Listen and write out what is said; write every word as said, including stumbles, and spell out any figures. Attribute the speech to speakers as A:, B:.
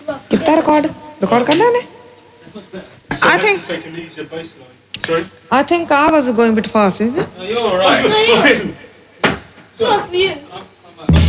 A: कितना record record करना है
B: So
A: I
B: let's
A: think
B: take an easier baseline. Sorry?
A: I think I was going a bit fast, isn't it?
B: No, you're alright.
C: No, you're fine. It's not for you.